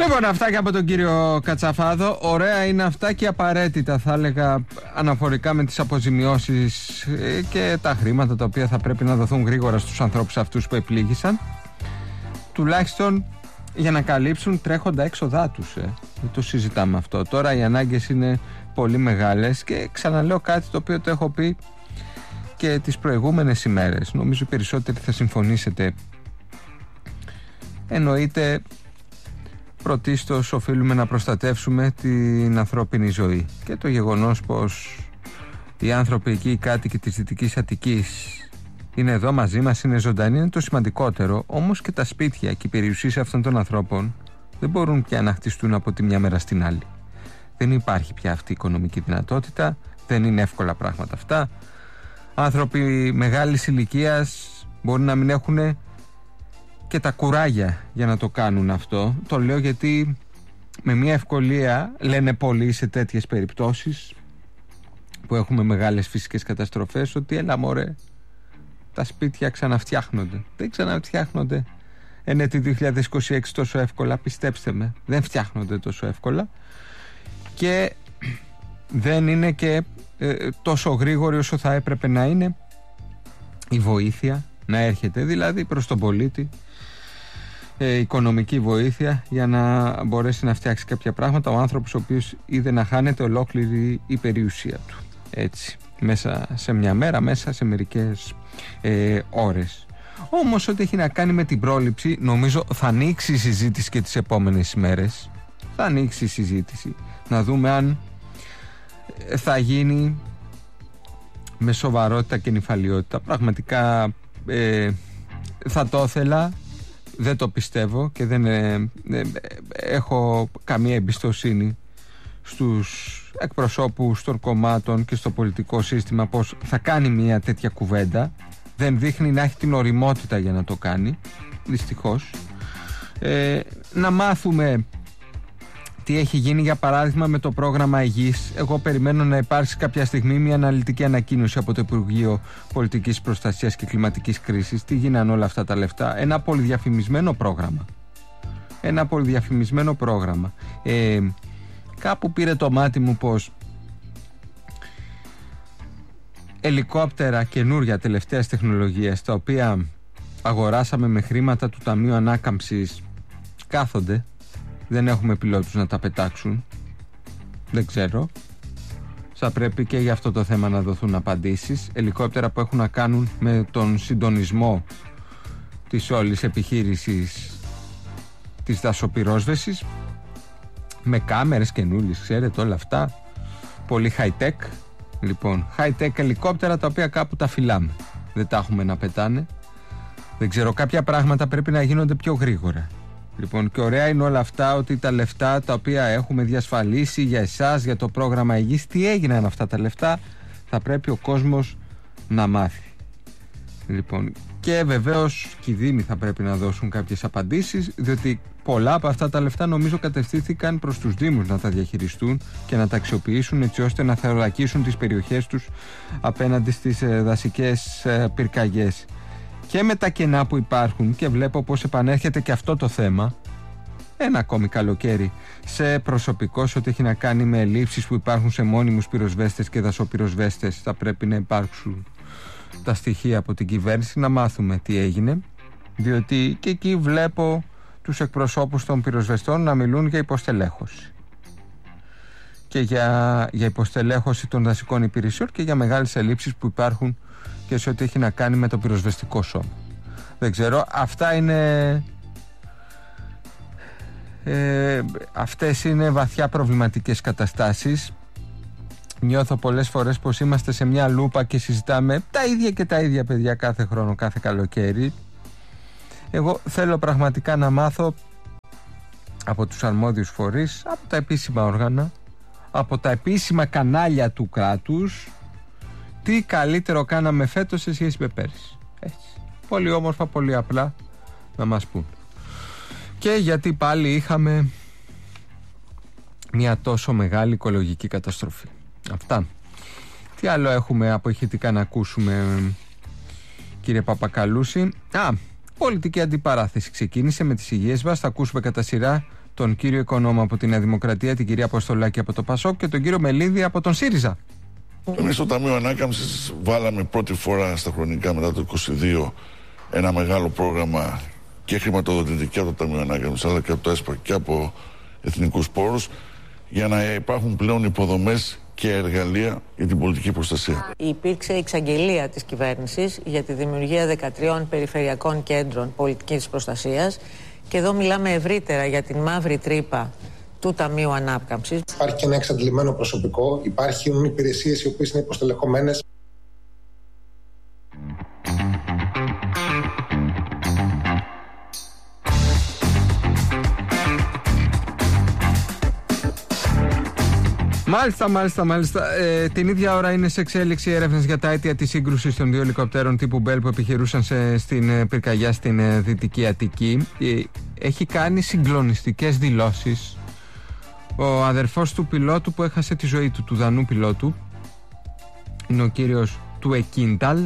Λοιπόν, αυτά και από τον κύριο Κατσαφάδο. Ωραία είναι αυτά και απαραίτητα, θα έλεγα, αναφορικά με τις αποζημιώσεις και τα χρήματα τα οποία θα πρέπει να δοθούν γρήγορα στους ανθρώπους αυτούς που επλήγησαν, τουλάχιστον για να καλύψουν τρέχοντα έξοδά τους. Δεν το συζητάμε αυτό. Τώρα οι ανάγκες είναι πολύ μεγάλες και ξαναλέω κάτι το οποίο το έχω πει και τις προηγούμενες ημέρες. Νομίζω οι περισσότεροι θα συμφωνήσετε. Εννοείται πρωτίστως οφείλουμε να προστατεύσουμε την ανθρώπινη ζωή και το γεγονός πως οι άνθρωποι εκεί, οι κάτοικοι της Δυτικής Αττικής είναι εδώ μαζί μας, είναι ζωντανοί, είναι το σημαντικότερο. Όμως και τα σπίτια και οι περιουσίες αυτών των ανθρώπων δεν μπορούν πια να χτιστούν από τη μια μέρα στην άλλη. Δεν υπάρχει πια αυτή η οικονομική δυνατότητα, δεν είναι εύκολα πράγματα αυτά. Άνθρωποι μεγάλης ηλικίας μπορεί να μην έχουν και τα κουράγια για να το κάνουν αυτό. Το λέω γιατί με μια ευκολία λένε πολλοί σε τέτοιες περιπτώσεις που έχουμε μεγάλες φυσικές καταστροφές ότι έλα μωρέ, τα σπίτια ξαναφτιάχνονται. Δεν ξαναφτιάχνονται τη 2026 τόσο εύκολα, πιστέψτε με, δεν φτιάχνονται τόσο εύκολα και δεν είναι και τόσο γρήγορη όσο θα έπρεπε να είναι η βοήθεια να έρχεται, δηλαδή προς τον πολίτη, οικονομική βοήθεια για να μπορέσει να φτιάξει κάποια πράγματα ο άνθρωπος ο οποίος είδε να χάνεται ολόκληρη η περιουσία του, έτσι, μέσα σε μια μέρα, μέσα σε μερικές ώρες. Όμως ό,τι έχει να κάνει με την πρόληψη, νομίζω θα ανοίξει η συζήτηση και τις επόμενες ημέρες. Θα ανοίξει η συζήτηση να δούμε αν θα γίνει με σοβαρότητα και νηφαλιότητα. Πραγματικά θα το ήθελα, δεν το πιστεύω και δεν έχω καμία εμπιστοσύνη στους εκπροσώπους των κομμάτων και στο πολιτικό σύστημα πως θα κάνει μια τέτοια κουβέντα. Δεν δείχνει να έχει την ωριμότητα για να το κάνει, δυστυχώς. Να μάθουμε τι έχει γίνει για παράδειγμα με το πρόγραμμα υγιής. Εγώ περιμένω να υπάρξει κάποια στιγμή μια αναλυτική ανακοίνωση από το Υπουργείο Πολιτικής Προστασίας και Κλιματικής Κρίσης. Τι γίνανε όλα αυτά τα λεφτά. Ένα πολυδιαφημισμένο πρόγραμμα. Κάπου πήρε το μάτι μου πως ελικόπτερα καινούρια τελευταίας τεχνολογίας, τα οποία αγοράσαμε με χρήματα του Ταμείου Ανάκαμψης, κάθονται. Δεν έχουμε πιλότους να τα πετάξουν. Δεν ξέρω. Θα πρέπει και για αυτό το θέμα να δοθούν απαντήσεις. Ελικόπτερα που έχουν να κάνουν με τον συντονισμό της όλης επιχείρησης της δασοπυρόσβεσης, με κάμερες καινούριες, ξέρετε, όλα αυτά. Πολύ high-tech. Λοιπόν, high-tech ελικόπτερα τα οποία κάπου τα φυλάμε. Δεν τα έχουμε να πετάνε. Δεν ξέρω, κάποια πράγματα πρέπει να γίνονται πιο γρήγορα. Λοιπόν, και ωραία είναι όλα αυτά, ότι τα λεφτά τα οποία έχουμε διασφαλίσει για εσάς, για το πρόγραμμα υγιής, τι έγιναν αυτά τα λεφτά, θα πρέπει ο κόσμος να μάθει. Λοιπόν, και βεβαίως και οι Δήμοι θα πρέπει να δώσουν κάποιες απαντήσεις, διότι πολλά από αυτά τα λεφτά νομίζω κατευθύνθηκαν προς τους Δήμους να τα διαχειριστούν και να τα αξιοποιήσουν έτσι ώστε να θωρακίσουν τις περιοχές τους απέναντι στις δασικές πυρκαγιές. Και με τα κενά που υπάρχουν, και βλέπω πως επανέρχεται και αυτό το θέμα ένα ακόμη καλοκαίρι σε προσωπικό, ό,τι έχει να κάνει με ελλείψεις που υπάρχουν σε μόνιμους πυροσβέστες και δασοπυροσβέστες, θα πρέπει να υπάρξουν τα στοιχεία από την κυβέρνηση, να μάθουμε τι έγινε, διότι και εκεί βλέπω τους εκπροσώπους των πυροσβεστών να μιλούν για υποστελέχωση και για υποστελέχωση των δασικών υπηρεσιών και για μεγάλες ελλείψεις που υπάρχουν και σε ό,τι έχει να κάνει με το πυροσβεστικό σώμα. Δεν ξέρω, αυτά είναι αυτές είναι βαθιά προβληματικές καταστάσεις. Νιώθω πολλές φορές πως είμαστε σε μια λούπα και συζητάμε τα ίδια και τα ίδια, παιδιά, κάθε χρόνο, κάθε καλοκαίρι. Εγώ θέλω πραγματικά να μάθω από τους αρμόδιους φορείς, από τα επίσημα όργανα, από τα επίσημα κανάλια του κράτους, τι καλύτερο κάναμε φέτος σε σχέση με πέρυσι. Έτσι. Πολύ όμορφα, πολύ απλά να μας πούν. Και γιατί πάλι είχαμε μια τόσο μεγάλη οικολογική καταστροφή. Αυτά. Τι άλλο έχουμε από ηχητικά να ακούσουμε, κύριε Παπακαλούση? Πολιτική αντιπαράθεση ξεκίνησε με τις υγιές μας. Θα ακούσουμε κατά σειρά τον κύριο Οικονόμο από τη Νέα Δημοκρατία, την κυρία Αποστολάκη από το ΠΑΣΟΚ και τον κύριο Μελίδη από τον ΣΥΡΙΖΑ. Εμείς στο Ταμείο Ανάκαμψης βάλαμε πρώτη φορά στα χρονικά μετά το 2022 ένα μεγάλο πρόγραμμα και χρηματοδοτητική και από το Ταμείο Ανάκαμψης αλλά και από το ΕΣΠΑ και από εθνικούς πόρους για να υπάρχουν πλέον υποδομές και εργαλεία για την πολιτική προστασία. Υπήρξε εξαγγελία της κυβέρνησης για τη δημιουργία 13 περιφερειακών κέντρων πολιτικής προστασίας και εδώ μιλάμε ευρύτερα για την μαύρη τρύπα του Ταμείου Ανάκαμψης. Υπάρχει και ένα εξαντλημένο προσωπικό, υπάρχουν υπηρεσίες οι οποίες είναι υποστελεχωμένες. Μάλιστα. Την ίδια ώρα είναι σε εξέλιξη έρευνες για τα αίτια της σύγκρουσης των δύο ελικόπτερων τύπου Bell που επιχειρούσαν στην πυρκαγιά στην Δυτική Αττική. Έχει κάνει συγκλονιστικές δηλώσεις ο αδερφός του πιλότου που έχασε τη ζωή του, του Δανού πιλότου. Είναι ο κύριος του Εκίνταλ.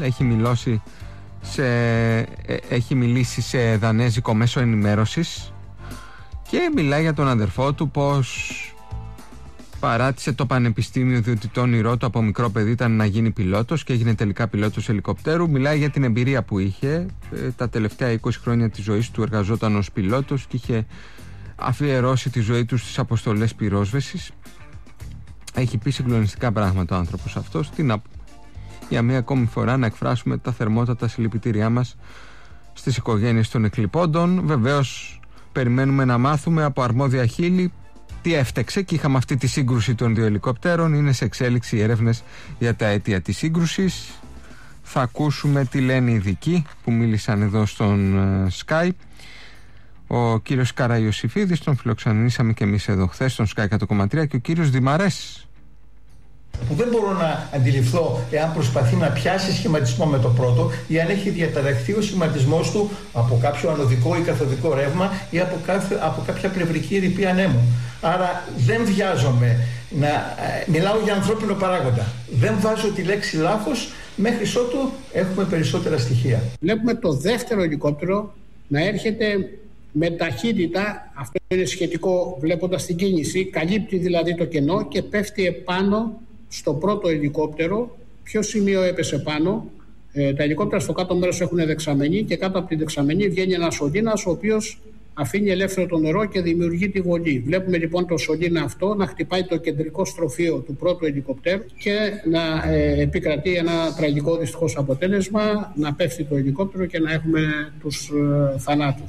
Έχει μιλήσει σε δανέζικο μέσο ενημέρωσης και μιλάει για τον αδερφό του πως παράτησε το πανεπιστήμιο διότι το όνειρό του από μικρό παιδί ήταν να γίνει πιλότος και έγινε τελικά πιλότος ελικοπτέρου. Μιλάει για την εμπειρία που είχε. Τα τελευταία 20 χρόνια της ζωής του εργαζόταν ως πιλότος και είχε αφιερώσει τη ζωή του στις αποστολές πυρόσβεσης. Έχει πει συγκλονιστικά πράγματα ο άνθρωπος αυτός. Τι να πούμε. Για μία ακόμη φορά να εκφράσουμε τα θερμότατα συλληπιτήριά μας στις οικογένειες των εκλειπώντων. Βεβαίως περιμένουμε να μάθουμε από αρμόδια χείλη τι έφτεξε και είχαμε αυτή τη σύγκρουση των δύο ελικόπτερων. Είναι σε εξέλιξη έρευνες για τα αίτια της σύγκρουσης. Θα ακούσουμε τι λένε οι ειδικοί που μίλησαν εδώ στον Sky. Ο κύριος Καραϊωσήφιδης, τον φιλοξενήσαμε και εμείς εδώ χθες στον Sky 100,3 και ο κύριος Δημαρές. Που δεν μπορώ να αντιληφθώ εάν προσπαθεί να πιάσει σχηματισμό με το πρώτο ή αν έχει διαταραχθεί ο σχηματισμός του από κάποιο ανωδικό ή καθοδικό ρεύμα ή από κάποια πλευρική ρηπή ανέμου. Άρα δεν βιάζομαι να μιλάω για ανθρώπινο παράγοντα. Δεν βάζω τη λέξη λάθος μέχρι ότου έχουμε περισσότερα στοιχεία. Βλέπουμε το δεύτερο ελικόπτερο να έρχεται με ταχύτητα, αυτό είναι σχετικό βλέποντας την κίνηση, καλύπτει δηλαδή το κενό και πέφτει επάνω στο πρώτο ελικόπτερο. Ποιο σημείο έπεσε πάνω? Τα ελικόπτερα στο κάτω μέρος έχουν δεξαμενή και κάτω από τη δεξαμενή βγαίνει ένα σωλήνας ο οποίος αφήνει ελεύθερο το νερό και δημιουργεί τη βολή. Βλέπουμε λοιπόν το σωλήνα αυτό να χτυπάει το κεντρικό στροφείο του πρώτου ελικοπτέρου και να επικρατεί ένα τραγικό δυστυχώς αποτέλεσμα, να πέφτει το ελικόπτερο και να έχουμε τους θανάτους.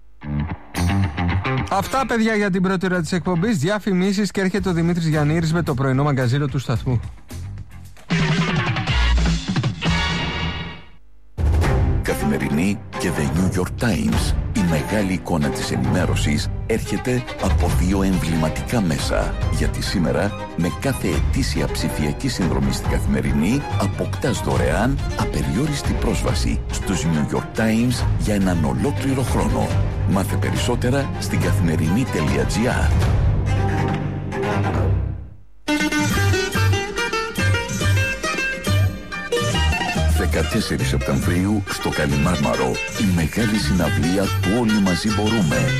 Αυτά, παιδιά, για την πρώτη ώρα της εκπομπής. Διαφημίσεις και έρχεται ο Δημήτρης Γιαννήρης με το πρωινό μαγκαζίνο του σταθμού. Καθημερινή και The New York Times. Η μεγάλη εικόνα της ενημέρωσης έρχεται από δύο εμβληματικά μέσα. Γιατί σήμερα, με κάθε ετήσια ψηφιακή συνδρομή στην Καθημερινή, αποκτάς δωρεάν απεριόριστη πρόσβαση στους New York Times για έναν ολόκληρο χρόνο. Μάθε περισσότερα στην καθημερινή.gr. 14 Σεπτεμβρίου στο Καλιμάρμαρο, η μεγάλη συναυλία του Όλοι Μαζί Μπορούμε.